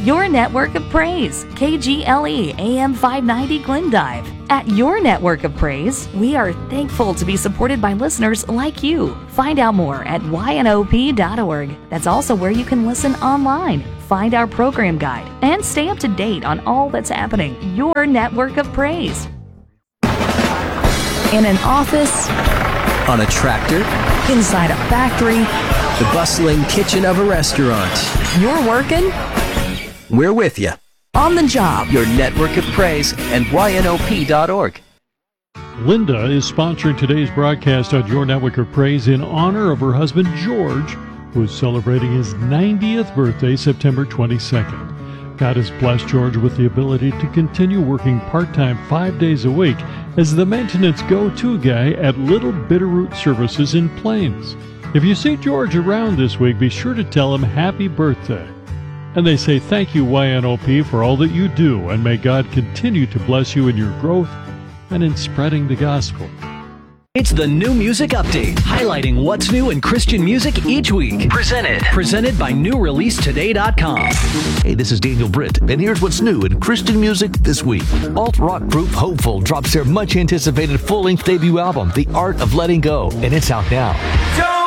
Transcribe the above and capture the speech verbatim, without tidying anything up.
Your network of praise, K G L E A M five ninety Glendive. At Your Network of Praise, we are thankful to be supported by listeners like you. Find out more at Y N O P dot org. That's also where you can listen online, find our program guide, and stay up to date on all that's happening. Your Network of Praise. In an office, on a tractor, inside a factory, the bustling kitchen of a restaurant. You're working? We're with you. On the job. Your Network of Praise and Y N O P dot org. Linda is sponsoring today's broadcast on Your Network of Praise in honor of her husband, George, who is celebrating his ninetieth birthday, September twenty-second. God has blessed George with the ability to continue working part-time five days a week as the maintenance go-to guy at Little Bitterroot Services in Plains. If you see George around this week, be sure to tell him happy birthday. And they say thank you, Y N O P, for all that you do, and may God continue to bless you in your growth and in spreading the gospel. It's the New Music Update, highlighting what's new in Christian music each week. Presented. Presented by new release today dot com. Hey, this is Daniel Britt, and here's what's new in Christian music this week. Alt-rock group Hopeful drops their much-anticipated full-length debut album, The Art of Letting Go, and it's out now.